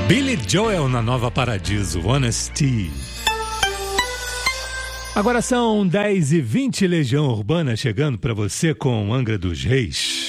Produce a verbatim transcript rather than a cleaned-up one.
Billy Joel na Nova Paradiso, Honesty. Agora são dez e vinte, Legião Urbana chegando para você com Angra dos Reis.